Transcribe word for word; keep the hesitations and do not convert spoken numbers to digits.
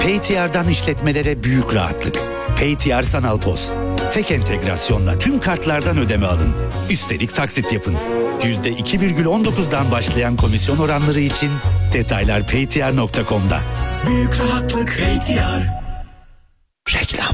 Paytr'dan işletmelere büyük rahatlık. Paytr Sanal Poz. Tek entegrasyonla tüm kartlardan ödeme alın. Üstelik taksit yapın. yüzde iki virgül on dokuzdan başlayan komisyon oranları için detaylar paytr nokta com'da. Büyük rahatlık Paytr. Reklam.